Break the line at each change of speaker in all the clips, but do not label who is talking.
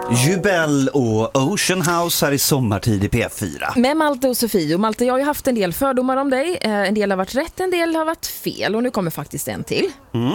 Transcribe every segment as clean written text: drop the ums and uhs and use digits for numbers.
Jubel och Ocean House här i sommartid i P4.
Med Malte och Sofie. Och Malte, jag har ju haft en del fördomar om dig. En del har varit rätt, en del har varit fel. Och nu kommer faktiskt en till.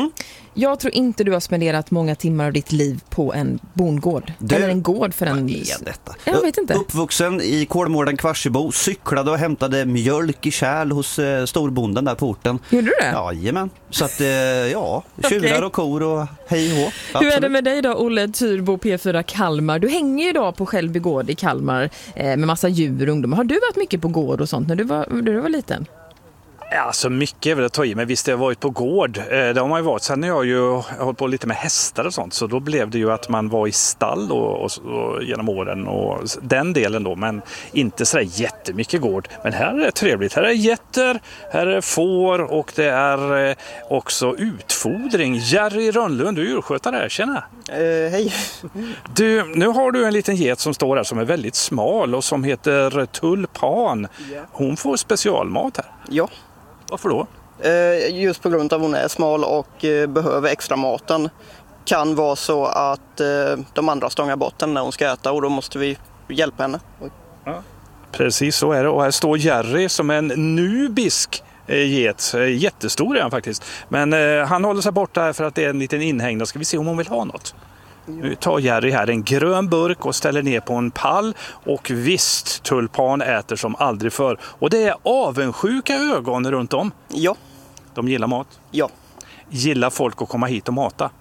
Jag tror inte du har spenderat många timmar av ditt liv på en bondgård. Eller en gård för en...
Detta?
Jag vet inte.
Uppvuxen i Kolmården, Kvarsebo, cyklade och hämtade mjölk i kärl hos storbonden där på orten.
Gjorde du det?
Jajamän. Så att, ja, tjurar och kor och hej hå.
Hur är det med dig då, Olle Tyrbo, P4 Kalmar? Du hänger ju idag på Skälby gård i Kalmar med massa djur och ungdomar. Har du varit mycket på gård och sånt när du var liten?
Ja, så mycket är väl att ta i, men visst har jag varit på gård. Det har man ju varit. Sen har jag ju hållit på lite med hästar och sånt, så då blev det ju att man var i stall och genom åren och den delen då, men inte så jättemycket gård. Men här är det trevligt. Här är getter, här är får och det är också utfodring. Jerry Rönnlund, du är djurskötare här, tjena.
Hej.
Du, nu har du en liten get som står här som är väldigt smal och som heter Tulpan. Hon får specialmat här.
Ja.
Varför då?
Just på grund av att hon är smal och behöver extra maten. Kan vara så att de andra stångar bort den när hon ska äta och då måste vi hjälpa henne.
Ja. Precis så är det. Och här står Jerry som en nubisk get. Jättestor är han faktiskt. Men han håller sig borta här för att det är en liten inhägnad. Ska vi se om hon vill ha något? Nu tar Jerry här en grön burk och ställer ner på en pall. Och visst, Tulpan äter som aldrig förr. Och det är avundsjuka ögon runt om.
Ja.
De gillar mat.
Ja.
Gillar folk att komma hit och mata?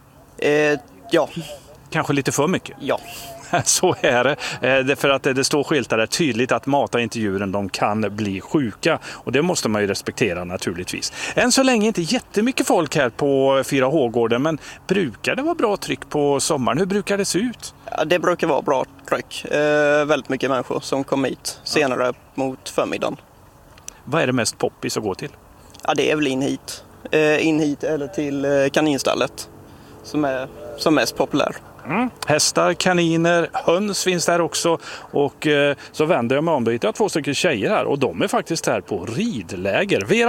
Ja.
Kanske lite för mycket?
Ja.
Så är det. För att det står skyltar där tydligt att mata inte djuren, de kan bli sjuka. Och det måste man ju respektera naturligtvis. Än så länge inte jättemycket folk här på 4H-gården, men brukar det vara bra tryck på sommaren? Hur brukar det se ut?
Ja, det brukar vara bra tryck. Väldigt mycket människor som kommer hit senare mot förmiddagen.
Vad är det mest poppis att gå till?
Ja, det är väl in hit. In hit eller till kaninstallet som är som mest populär.
Hästar, kaniner, höns finns där också. Och så vänder jag mig om, då hittar jag 2 stycken tjejer här och de är faktiskt här på ridläger. Vera